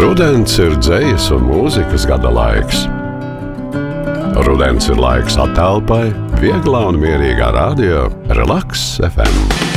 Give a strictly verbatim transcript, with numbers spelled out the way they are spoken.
Rudens ir dzejas un mūzikas gada laiks. Rudens ir laiks attelpai, vieglā un mierīgā radio Relaks F M.